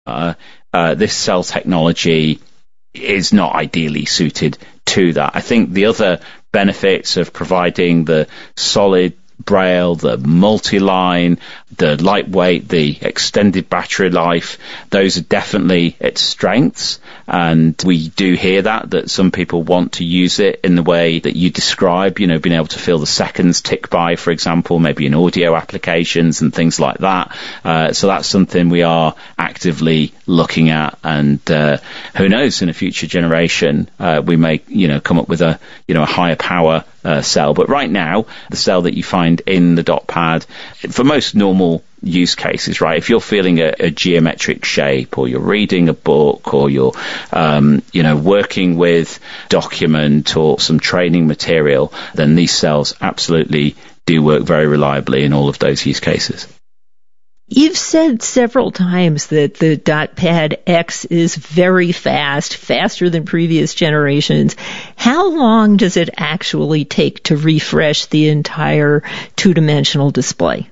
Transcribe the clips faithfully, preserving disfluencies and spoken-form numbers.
uh, uh, this cell technology is not ideally suited to that. I think the other benefits of providing the solid Braille, the multi-line, the lightweight, the extended battery life, those are definitely its strengths. And we do hear that, that some people want to use it in the way that you describe, you know, being able to feel the seconds tick by, for example, maybe in audio applications and things like that. Uh, so that's something we are actively looking at. And uh, who knows, in a future generation, uh, we may, you know, come up with a, you know, a higher power uh, cell. But right now, the cell that you find in the DotPad, for most normal use cases, right? If you're feeling a, a geometric shape, or you're reading a book, or you're, um, you know, working with document or some training material, then these cells absolutely do work very reliably in all of those use cases. You've said several times that the DotPad X is very fast, faster than previous generations. How long does it actually take to refresh the entire two-dimensional display?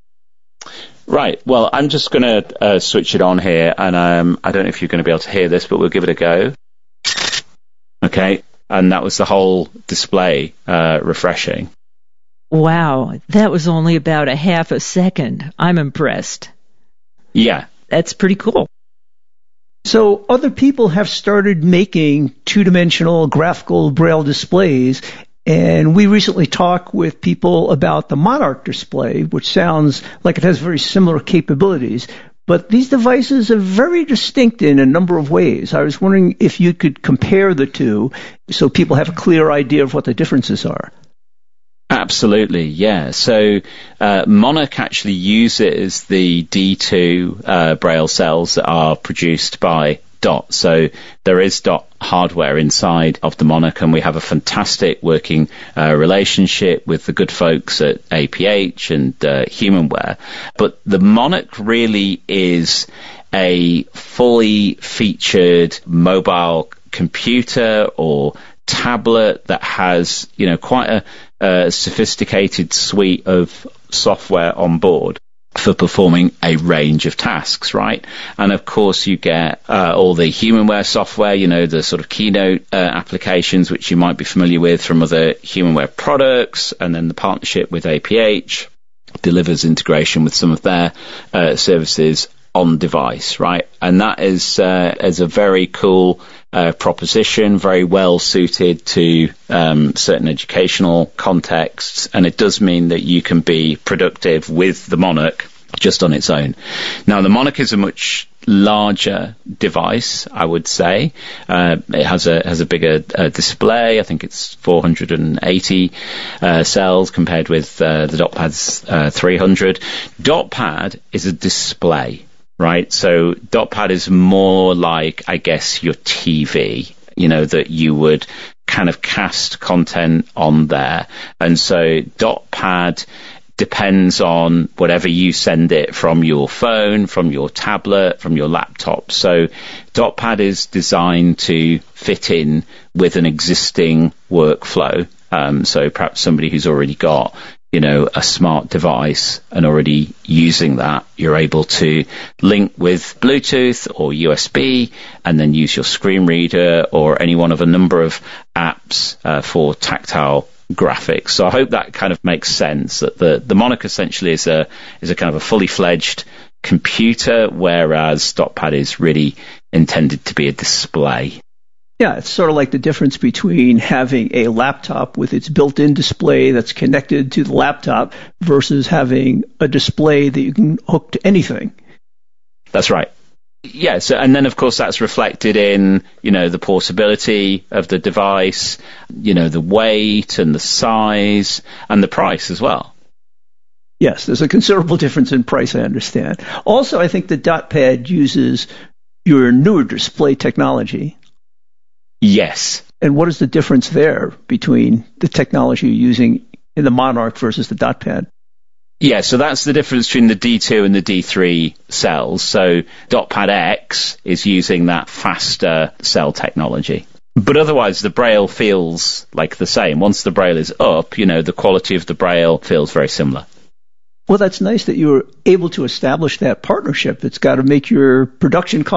Right. Well, I'm just going to uh, switch it on here, and um, I don't know if you're going to be able to hear this, but we'll give it a go. Okay. And that was the whole display uh, refreshing. Wow, that was only about a half a second. I'm impressed. Yeah. That's pretty cool. So other people have started making two-dimensional graphical Braille displays, and we recently talked with people about the Monarch display, which sounds like it has very similar capabilities. But these devices are very distinct in a number of ways. I was wondering if you could compare the two so people have a clear idea of what the differences are. Absolutely, yeah. So uh, Monarch actually uses the D two uh, Braille cells that are produced by Dot. So there is Dot hardware inside of the Monarch, and we have a fantastic working uh, relationship with the good folks at A P H and uh, Humanware. But the Monarch really is a fully featured mobile computer or tablet that has, you know, quite a, a sophisticated suite of software on board for performing a range of tasks, right? And of course you get uh, all the Humanware software, you know, the sort of Keynote uh, applications which you might be familiar with from other Humanware products, and then the partnership with A P H delivers integration with some of their uh, services on device, right? And that is uh, is a very cool uh, proposition, very well suited to um, certain educational contexts, and it does mean that you can be productive with the Monarch just on its own. Now, the Monarch is a much larger device, I would say. Uh, it has a has a bigger uh, display. I think it's four hundred eighty uh, cells compared with uh, the DotPad's uh, three hundred. DotPad is a display. Right, so DotPad is more like, I guess, your T V, you know, that you would kind of cast content on there. And so DotPad depends on whatever you send it from your phone, from your tablet, from your laptop. So DotPad is designed to fit in with an existing workflow. Um, so perhaps somebody who's already got, you know, a smart device and already using that, you're able to link with Bluetooth or U S B and then use your screen reader or any one of a number of apps uh, for tactile graphics. So I hope that kind of makes sense, that the, the Monarch essentially is a is a kind of a fully fledged computer, whereas DotPad is really intended to be a display. Yeah, it's sort of like the difference between having a laptop with its built-in display that's connected to the laptop versus having a display that you can hook to anything. That's right. Yeah, so, and then of course that's reflected in, you know, the portability of the device, you know, the weight and the size and the price as well. Yes, there's a considerable difference in price, I understand. Also, I think the DotPad uses your newer display technology. Yes. And what is the difference there between the technology you're using in the Monarch versus the DotPad? Yeah, so that's the difference between the D two and the D three cells. So DotPad X is using that faster cell technology. But otherwise, the Braille feels like the same. Once the Braille is up, you know, the quality of the Braille feels very similar. Well, that's nice that you were able to establish that partnership. It's got to make your production costs